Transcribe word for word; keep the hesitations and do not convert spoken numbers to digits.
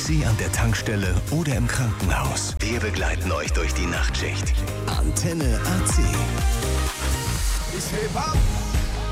Taxi, an der Tankstelle oder im Krankenhaus. Wir begleiten euch durch die Nachtschicht. Antenne A C. Ist Hip-Hop,